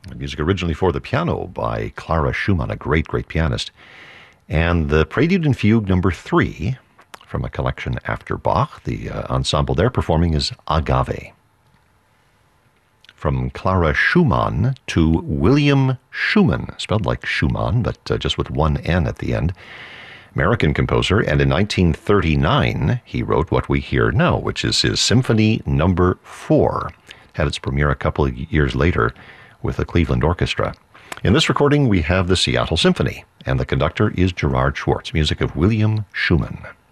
Music originally for the piano by Clara Schumann, a great, great pianist. And the Prelude and Fugue number 3 from a collection after Bach. The ensemble there performing is Agave. From Clara Schumann to William Schumann, spelled like Schumann, but just with one N at the end. American composer, and in 1939 he wrote what we hear now, which is his Symphony Number 4. Had its premiere a couple of years later with the Cleveland Orchestra. In this recording we have the Seattle Symphony, and the conductor is Gerard Schwartz, music of William Schumann.